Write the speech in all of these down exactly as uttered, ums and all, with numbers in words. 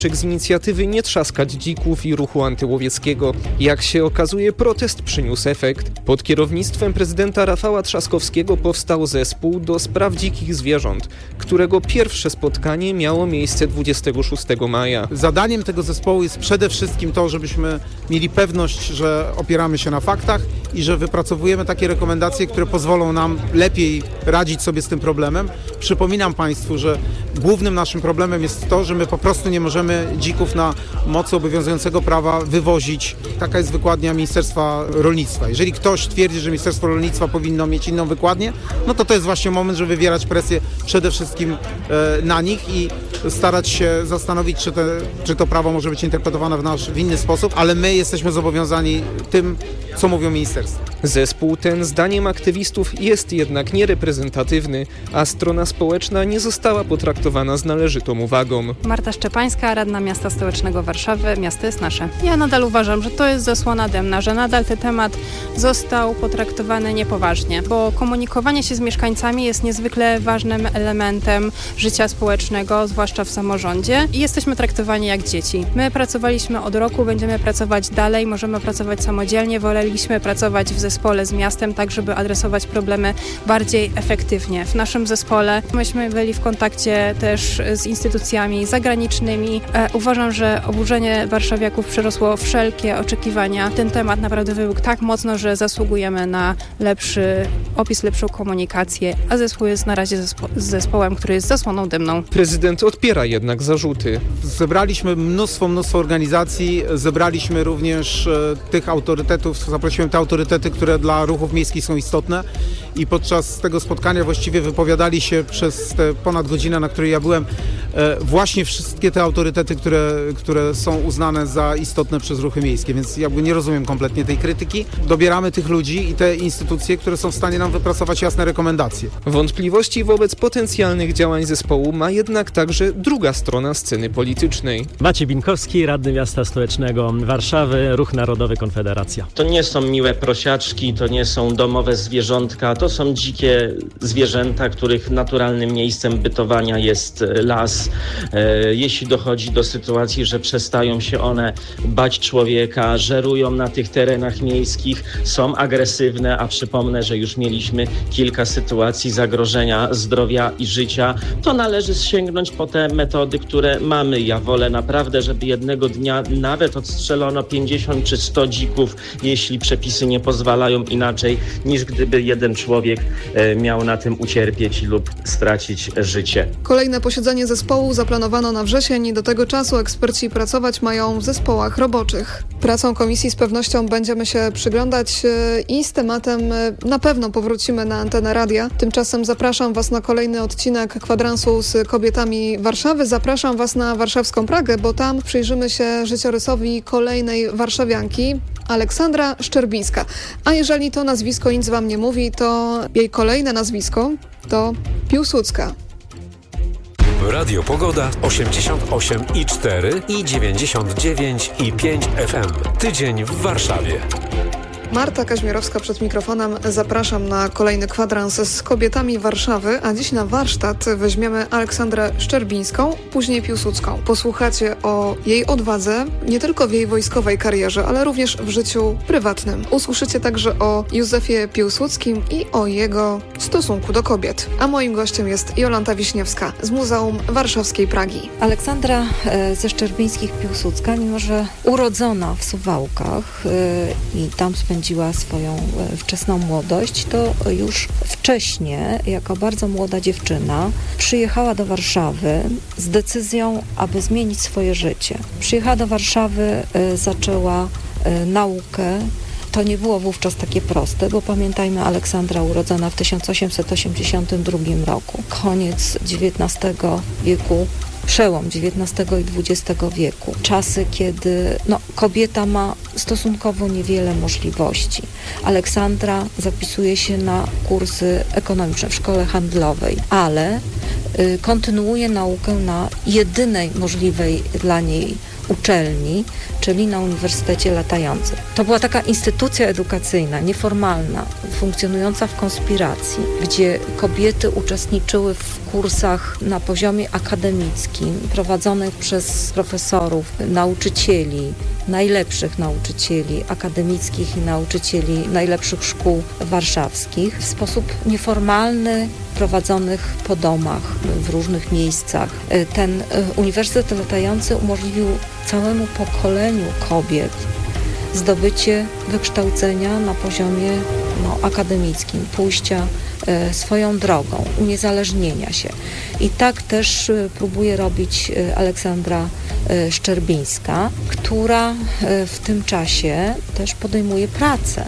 z inicjatywy Nie trzaskać dzików i ruchu antyłowieckiego. Jak się okazuje, protest przyniósł efekt. Pod kierownictwem prezydenta Rafała Trzaskowskiego powstał zespół do spraw dzikich zwierząt, którego pierwsze spotkanie miało miejsce dwudziestego szóstego maja. Zadaniem tego zespołu jest przede wszystkim to, żebyśmy mieli pewność, że opieramy się na faktach i że wypracowujemy takie rekomendacje, które pozwolą nam lepiej radzić sobie z tym problemem. Przypominam Państwu, że głównym naszym problemem jest to, że my po prostu nie możemy dzików na mocy obowiązującego prawa wywozić. Taka jest wykładnia Ministerstwa Rolnictwa. Jeżeli ktoś twierdzi, że Ministerstwo Rolnictwa powinno mieć inną wykładnię, no to to jest właśnie moment, żeby wywierać presję przede wszystkim e, na nich i starać się zastanowić, czy, te, czy to prawo może być interpretowane w, nasz, w inny sposób, ale my jesteśmy zobowiązani tym, co mówią ministerstwa. Zespół ten, zdaniem aktywistów, jest jednak niereprezentatywny, a strona społeczna nie została potraktowana z należytą uwagą. Marta Szczepańska, radna miasta stołecznego Warszawy. Miasto jest nasze. Ja nadal uważam, że to jest zasłona dymna, że nadal ten temat został potraktowany niepoważnie, bo komunikowanie się z mieszkańcami jest niezwykle ważnym elementem życia społecznego, zwłaszcza w samorządzie, i jesteśmy traktowani jak dzieci. My pracowaliśmy od roku, będziemy pracować dalej, możemy pracować samodzielnie, woleliśmy pracować w zespole z miastem, tak żeby adresować problemy bardziej efektywnie. W naszym zespole myśmy byli w kontakcie też z instytucjami zagranicznymi. E, uważam, że oburzenie warszawiaków przerosło wszelkie oczekiwania. Ten temat naprawdę wybuchł tak mocno, że zasługujemy na lepszy opis, lepszą komunikację, a zespół jest na razie zespo- z zespołem, który jest zasłoną dymną. Prezydent odpiera jednak zarzuty. Zebraliśmy mnóstwo, mnóstwo organizacji, zebraliśmy również e, tych autorytetów, zaprosiłem te autorytety, które dla ruchów miejskich są istotne, i podczas tego spotkania właściwie wypowiadali się przez te ponad godzinę, na której ja byłem, e, właśnie wszystkie te autorytety, które, które są uznane za istotne przez ruchy miejskie, więc jakby nie rozumiem kompletnie tej krytyki. Dobieramy tych ludzi i te instytucje, które są w stanie nam wypracować jasne rekomendacje. Wątpliwości wobec potencjalnych działań zespołu ma jednak także druga strona sceny politycznej. Maciej Binkowski, radny miasta stołecznego Warszawy, Ruch Narodowy Konfederacja. To nie są miłe prosiaczki, to nie są domowe zwierzątka, to są dzikie zwierzęta, których naturalnym miejscem bytowania jest las. E, jeśli dochodzi do sytuacji, że przestają się one bać człowieka, żerują na tych terenach miejskich, są agresywne, a przypomnę, że już mieliśmy kilka sytuacji zagrożenia zdrowia i życia, to należy sięgnąć po te metody, które mamy. Ja wolę naprawdę, żeby jednego dnia nawet odstrzelono pięćdziesiąt czy sto dzików, jeśli przepisy nie pozwalają inaczej, niż gdyby jeden człowiek e, miał na tym ucierpieć lub stracić życie. Kolejne posiedzenie zespołu zaplanowano na wrzesień. Do tego czasu eksperci pracować mają w zespołach roboczych. Pracą komisji z pewnością będziemy się przyglądać i z tematem na pewno powrócimy na antenę radia. Tymczasem zapraszam Was na kolejny odcinek kwadransu z kobietami Warszawy. Zapraszam Was na warszawską Pragę, bo tam przyjrzymy się życiorysowi kolejnej warszawianki, Aleksandra Szczerbińska. A jeżeli to nazwisko nic Wam nie mówi, to jej kolejne nazwisko to Piłsudska. Radio Pogoda osiemdziesiąt osiem i cztery i dziewięćdziesiąt dziewięć i pięć F M. Tydzień w Warszawie. Marta Kaźmierowska przed mikrofonem. Zapraszam na kolejny kwadrans z kobietami Warszawy, a dziś na warsztat weźmiemy Aleksandrę Szczerbińską, później Piłsudską. Posłuchacie o jej odwadze, nie tylko w jej wojskowej karierze, ale również w życiu prywatnym. Usłyszycie także o Józefie Piłsudskim i o jego stosunku do kobiet. A moim gościem jest Jolanta Wiśniewska z Muzeum Warszawskiej Pragi. Aleksandra e, ze Szczerbińskich-Piłsudska, mimo że urodzona w Suwałkach e, i tam spędziła swoją wczesną młodość, to już wcześniej, jako bardzo młoda dziewczyna, przyjechała do Warszawy z decyzją, aby zmienić swoje życie. Przyjechała do Warszawy, zaczęła naukę. To nie było wówczas takie proste, bo pamiętajmy, Aleksandra urodzona w tysiąc osiemset osiemdziesiątym drugim roku. Koniec dziewiętnastego wieku, przełom dziewiętnastego i dwudziestego wieku. Czasy, kiedy no, kobieta ma stosunkowo niewiele możliwości. Aleksandra zapisuje się na kursy ekonomiczne w szkole handlowej, ale y, kontynuuje naukę na jedynej możliwej dla niej uczelni, czyli na Uniwersytecie Latającym. To była taka instytucja edukacyjna, nieformalna, funkcjonująca w konspiracji, gdzie kobiety uczestniczyły w kursach na poziomie akademickim, prowadzonych przez profesorów, nauczycieli, najlepszych nauczycieli akademickich i nauczycieli najlepszych szkół warszawskich, w sposób nieformalny, prowadzonych po domach, w różnych miejscach. Ten Uniwersytet Latający umożliwił całemu pokoleniu kobiet zdobycie wykształcenia na poziomie no, akademickim, pójścia e, swoją drogą, uniezależnienia się. I tak też e, próbuje robić e, Aleksandra e, Szczerbińska, która e, w tym czasie też podejmuje pracę.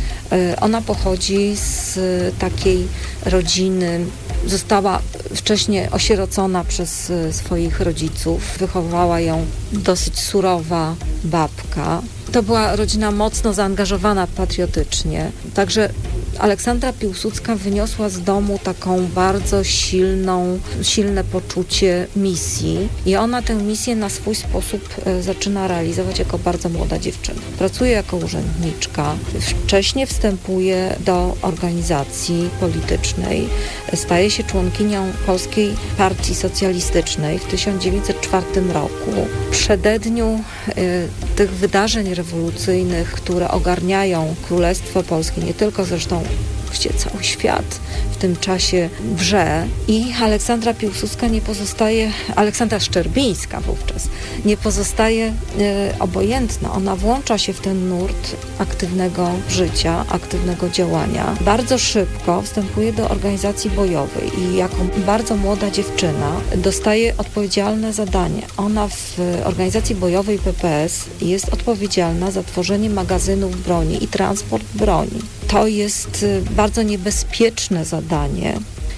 E, ona pochodzi z takiej rodziny, została wcześniej osierocona przez e, swoich rodziców, wychowała ją dosyć surowa babka. To była rodzina mocno zaangażowana patriotycznie, także Aleksandra Piłsudska wyniosła z domu taką bardzo silną, silne poczucie misji i ona tę misję na swój sposób zaczyna realizować jako bardzo młoda dziewczyna. Pracuje jako urzędniczka, wcześniej wstępuje do organizacji politycznej, staje się członkinią Polskiej Partii Socjalistycznej w tysiąc dziewięćset czwartym roku. W przededniu y, tych wydarzeń rewolucyjnych, które ogarniają Królestwo Polskie, nie tylko zresztą gdzie cały świat w tym czasie wrze i Aleksandra Piłsudska nie pozostaje, Aleksandra Szczerbińska wówczas, nie pozostaje e, obojętna. Ona włącza się w ten nurt aktywnego życia, aktywnego działania. Bardzo szybko wstępuje do organizacji bojowej i jako bardzo młoda dziewczyna dostaje odpowiedzialne zadanie. Ona w organizacji bojowej P P S jest odpowiedzialna za tworzenie magazynów broni i transport broni. To jest bardzo niebezpieczne zadanie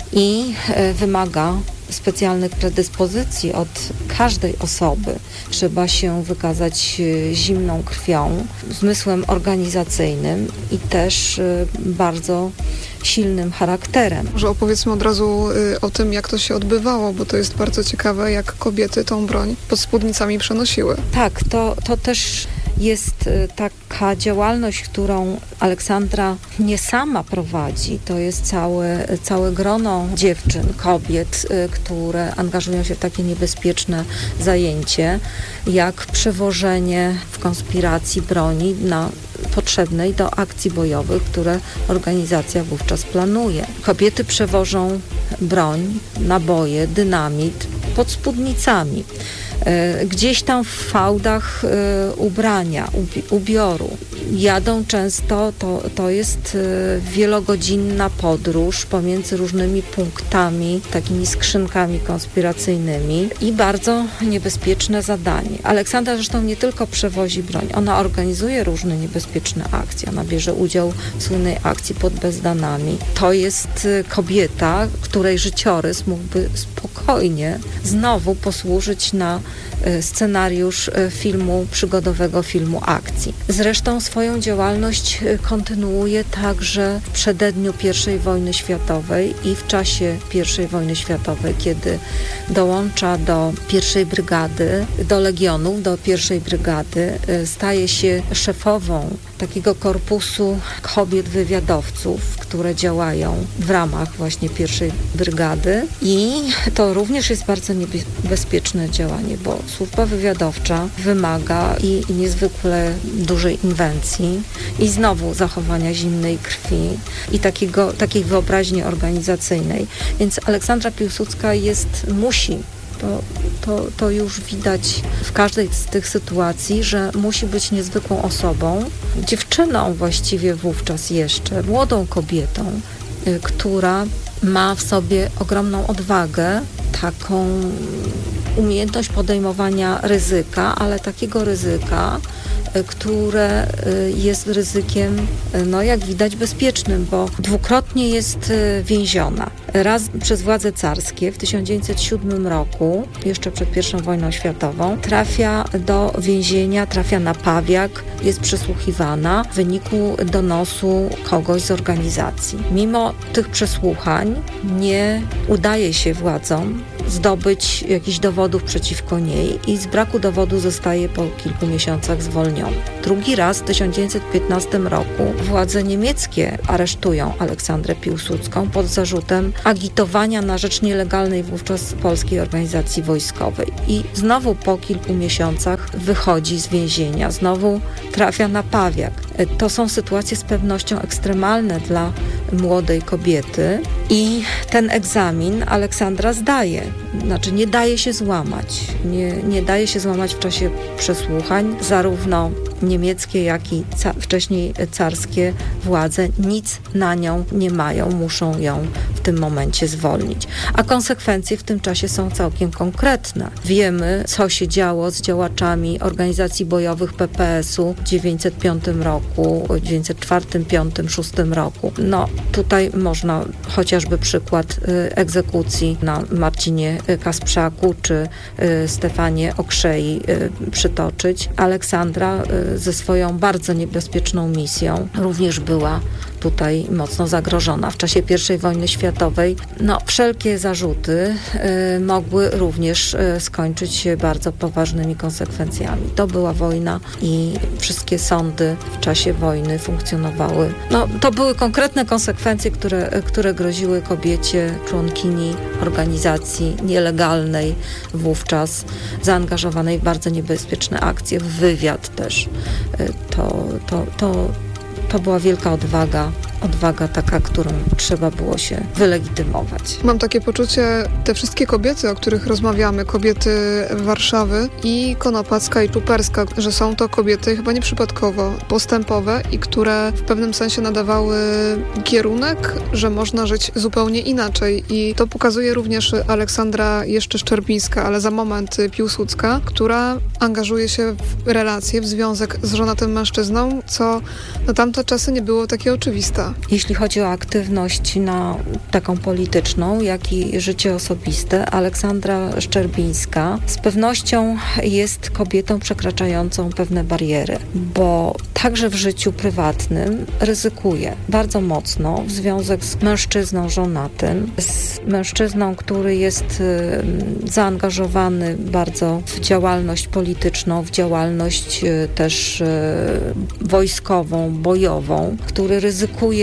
i wymaga specjalnych predyspozycji od każdej osoby. Trzeba się wykazać zimną krwią, zmysłem organizacyjnym i też bardzo silnym charakterem. Może opowiedzmy od razu o tym, jak to się odbywało, bo to jest bardzo ciekawe, jak kobiety tą broń pod spódnicami przenosiły. Tak, to, to też jest taka działalność, którą Aleksandra nie sama prowadzi. To jest całe, całe grono dziewczyn, kobiet, które angażują się w takie niebezpieczne zajęcie, jak przewożenie w konspiracji broni na potrzebnej do akcji bojowych, które organizacja wówczas planuje. Kobiety przewożą broń, naboje, dynamit pod spódnicami. Gdzieś tam w fałdach y, ubrania, ubi- ubioru. Jadą często, to, to jest y, wielogodzinna podróż pomiędzy różnymi punktami, takimi skrzynkami konspiracyjnymi i bardzo niebezpieczne zadanie. Aleksandra zresztą nie tylko przewozi broń, ona organizuje różne niebezpieczne akcje. Ona bierze udział w słynnej akcji pod Bezdanami. To jest y, kobieta, której życiorys mógłby spokojnie znowu posłużyć na scenariusz filmu, przygodowego filmu akcji. Zresztą swoją działalność kontynuuje także w przededniu pierwszej wojny światowej i w czasie pierwszej wojny światowej, kiedy dołącza do pierwszej brygady, do legionów, do pierwszej brygady, staje się szefową takiego korpusu kobiet wywiadowców, które działają w ramach właśnie pierwszej brygady i to również jest bardzo niebezpieczne działanie, bo służba wywiadowcza wymaga i, i niezwykle dużej inwencji i znowu zachowania zimnej krwi i takiego, takiej wyobraźni organizacyjnej. Więc Aleksandra Piłsudska jest, musi To, to, to już widać w każdej z tych sytuacji, że musi być niezwykłą osobą, dziewczyną właściwie wówczas jeszcze, młodą kobietą, y, która ma w sobie ogromną odwagę, taką umiejętność podejmowania ryzyka, ale takiego ryzyka, y, które y, jest ryzykiem, y, no jak widać, bezpiecznym, bo dwukrotnie jest y, więziona. raz przez władze carskie w tysiąc dziewięćset siódmym roku, jeszcze przed pierwszą wojną światową, trafia do więzienia, trafia na Pawiak, jest przesłuchiwana w wyniku donosu kogoś z organizacji. Mimo tych przesłuchań nie udaje się władzom zdobyć jakichś dowodów przeciwko niej i z braku dowodu zostaje po kilku miesiącach zwolniona. Drugi raz w tysiąc dziewięćset piętnastym roku władze niemieckie aresztują Aleksandrę Piłsudską pod zarzutem agitowania na rzecz nielegalnej wówczas polskiej organizacji wojskowej. I znowu po kilku miesiącach wychodzi z więzienia, znowu trafia na Pawiak. To są sytuacje z pewnością ekstremalne dla młodej kobiety i ten egzamin Aleksandra zdaje. Znaczy nie daje się złamać. Nie, nie daje się złamać w czasie przesłuchań. Zarówno niemieckie, jak i ca- wcześniej carskie władze nic na nią nie mają. Muszą ją w tym momencie zwolnić. A konsekwencje w tym czasie są całkiem konkretne. Wiemy, co się działo z działaczami organizacji bojowych P P S-u w tysiąc dziewięćset piątym roku, w tysiąc dziewięćset czwartym, piątym, szóstym roku. No tutaj można chociażby przykład y, egzekucji na Marcinie Kasprzaku czy y, Stefanie Okrzei y, przytoczyć. Aleksandra y, ze swoją bardzo niebezpieczną misją również była tutaj mocno zagrożona. W czasie pierwszej wojny światowej no, wszelkie zarzuty y, mogły również y, skończyć się bardzo poważnymi konsekwencjami. To była wojna i wszystkie sądy w czasie wojny funkcjonowały. No, to były konkretne konsekwencje, które, które groziły kobiecie, członkini organizacji nielegalnej wówczas, zaangażowanej w bardzo niebezpieczne akcje, w wywiad też. Y, to, to, to To była wielka odwaga, odwaga taka, którą trzeba było się wylegitymować. Mam takie poczucie, te wszystkie kobiety, o których rozmawiamy, kobiety Warszawy i Konopacka i Czuperska, że są to kobiety chyba nieprzypadkowo postępowe i które w pewnym sensie nadawały kierunek, że można żyć zupełnie inaczej. I to pokazuje również Aleksandra jeszcze Szczerbińska, ale za moment Piłsudska, która angażuje się w relacje, w związek z żonatym mężczyzną, co na tamte czasy nie było takie oczywiste. Jeśli chodzi o aktywność na taką polityczną, jak i życie osobiste, Aleksandra Szczerbińska z pewnością jest kobietą przekraczającą pewne bariery, bo także w życiu prywatnym ryzykuje bardzo mocno w związek z mężczyzną żonatym, z mężczyzną, który jest y, zaangażowany bardzo w działalność polityczną, w działalność y, też y, wojskową, bojową, który ryzykuje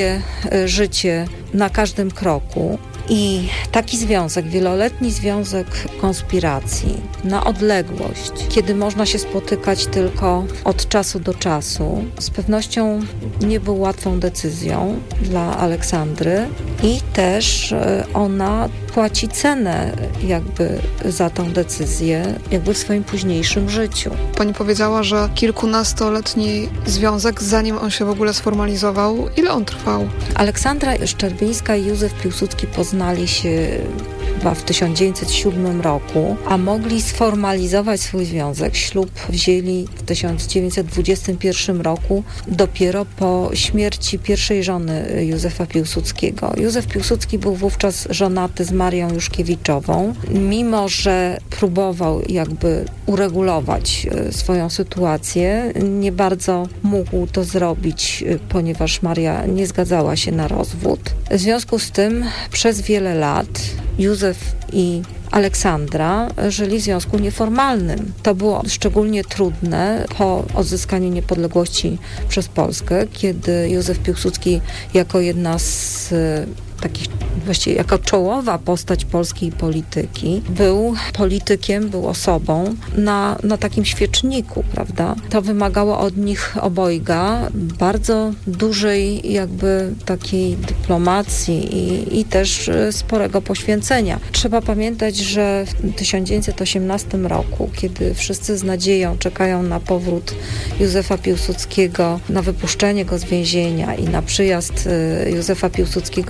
życie na każdym kroku. I taki związek, wieloletni związek konspiracji na odległość, kiedy można się spotykać tylko od czasu do czasu, z pewnością nie był łatwą decyzją dla Aleksandry i też ona płaci cenę jakby za tą decyzję, jakby w swoim późniejszym życiu. Pani powiedziała, że kilkunastoletni związek, zanim on się w ogóle sformalizował, ile on trwał? Aleksandra Szczerbińska i Józef Piłsudski poznali się chyba w tysiąc dziewięćset siódmym roku, a mogli sformalizować swój związek. Ślub wzięli w tysiąc dziewięćset dwudziestym pierwszym roku dopiero po śmierci pierwszej żony Józefa Piłsudskiego. Józef Piłsudski był wówczas żonaty z Marią Juszkiewiczową. Mimo że próbował jakby uregulować swoją sytuację, nie bardzo mógł to zrobić, ponieważ Maria nie zgadzała się na rozwód. W związku z tym przez wiele lat Józef i Aleksandra żyli w związku nieformalnym. To było szczególnie trudne po odzyskaniu niepodległości przez Polskę, kiedy Józef Piłsudski jako jedna z takich właściwie jako czołowa postać polskiej polityki był politykiem, był osobą na, na takim świeczniku, prawda? To wymagało od nich obojga bardzo dużej jakby takiej dyplomacji i, i też sporego poświęcenia. Trzeba pamiętać, że w tysiąc dziewięćset osiemnastym roku, kiedy wszyscy z nadzieją czekają na powrót Józefa Piłsudskiego, na wypuszczenie go z więzienia i na przyjazd Józefa Piłsudskiego do Warszawy,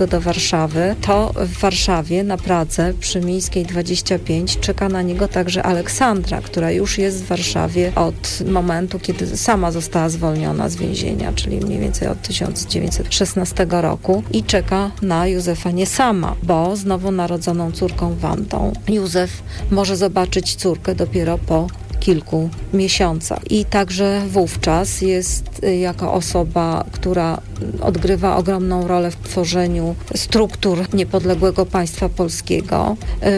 Warszawy, to w Warszawie na Pradze przy Mińskiej dwadzieścia pięć czeka na niego także Aleksandra, która już jest w Warszawie od momentu, kiedy sama została zwolniona z więzienia, czyli mniej więcej od tysiąc dziewięćset szesnastego roku i czeka na Józefa nie sama, bo z nowonarodzoną córką Wandą Józef może zobaczyć córkę dopiero po kilku miesiącach. I także wówczas jest jako osoba, która odgrywa ogromną rolę w tworzeniu struktur niepodległego państwa polskiego,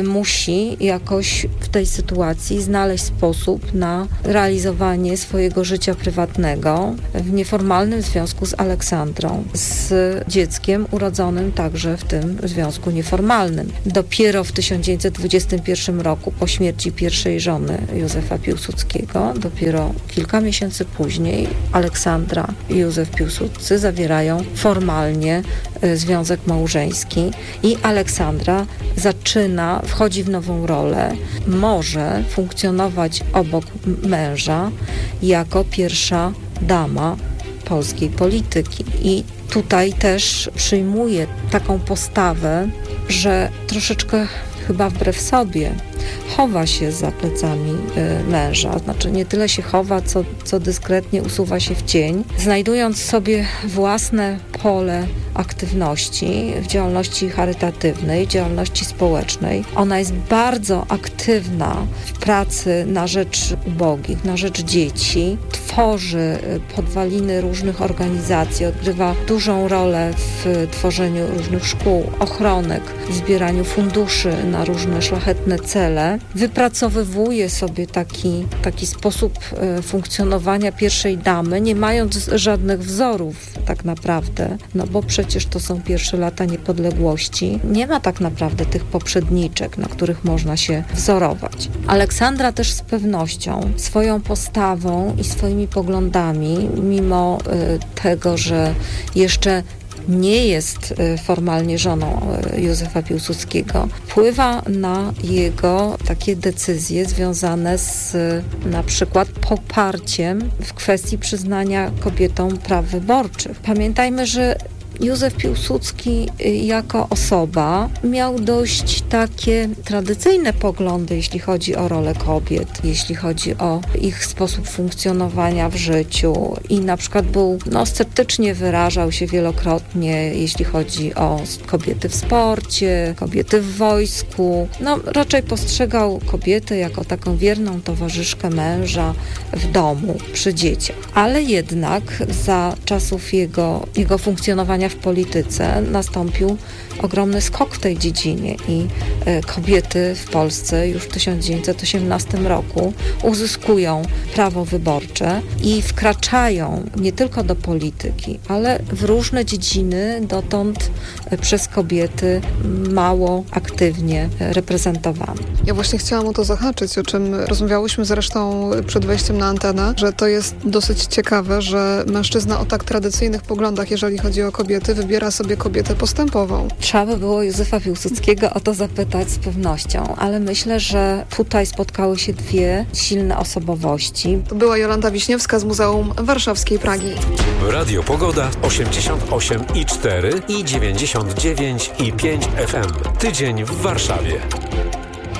musi jakoś w tej sytuacji znaleźć sposób na realizowanie swojego życia prywatnego w nieformalnym związku z Aleksandrą, z dzieckiem urodzonym także w tym związku nieformalnym. Dopiero w tysiąc dziewięćset dwudziestym pierwszym roku, po śmierci pierwszej żony Józefa Piłsudskiego, dopiero kilka miesięcy później Aleksandra i Józef Piłsudscy zawierają formalnie związek małżeński i Aleksandra zaczyna, wchodzi w nową rolę, może funkcjonować obok męża jako pierwsza dama polskiej polityki. I tutaj też przyjmuje taką postawę, że troszeczkę chyba wbrew sobie chowa się za plecami y, męża, znaczy nie tyle się chowa, co, co dyskretnie usuwa się w cień, znajdując sobie własne pole aktywności w działalności charytatywnej, działalności społecznej. Ona jest bardzo aktywna w pracy na rzecz ubogich, na rzecz dzieci, tworzy podwaliny różnych organizacji, odgrywa dużą rolę w tworzeniu różnych szkół, ochronek, w zbieraniu funduszy na różne szlachetne cele. Wypracowywuje sobie taki, taki sposób funkcjonowania pierwszej damy, nie mając żadnych wzorów tak naprawdę, no bo przecież to są pierwsze lata niepodległości. Nie ma tak naprawdę tych poprzedniczek, na których można się wzorować. Aleksandra też z pewnością swoją postawą i swoimi poglądami, mimo y, tego, że jeszcze nie jest formalnie żoną Józefa Piłsudskiego, wpływa na jego takie decyzje związane z na przykład poparciem w kwestii przyznania kobietom praw wyborczych. Pamiętajmy, że Józef Piłsudski jako osoba miał dość takie tradycyjne poglądy, jeśli chodzi o rolę kobiet, jeśli chodzi o ich sposób funkcjonowania w życiu i na przykład był, no, sceptycznie wyrażał się wielokrotnie, jeśli chodzi o kobiety w sporcie, kobiety w wojsku. No, raczej postrzegał kobietę jako taką wierną towarzyszkę męża w domu, przy dzieciach. Ale jednak za czasów jego, jego funkcjonowania w polityce nastąpił ogromny skok w tej dziedzinie i kobiety w Polsce już w tysiąc dziewięćset osiemnastym roku uzyskują prawo wyborcze i wkraczają nie tylko do polityki, ale w różne dziedziny dotąd przez kobiety mało aktywnie reprezentowane. Ja właśnie chciałam o to zahaczyć, o czym rozmawiałyśmy zresztą przed wejściem na antenę, że to jest dosyć ciekawe, że mężczyzna o tak tradycyjnych poglądach, jeżeli chodzi o kobiety, wybiera sobie kobietę postępową. Trzeba by było Józefa Piłsudskiego o to zapytać z pewnością, ale myślę, że tutaj spotkały się dwie silne osobowości. To była Jolanta Wiśniewska z Muzeum Warszawskiej Pragi. Radio Pogoda osiemdziesiąt osiem i cztery i dziewięćdziesiąt dziewięć i pięć F M. Tydzień w Warszawie.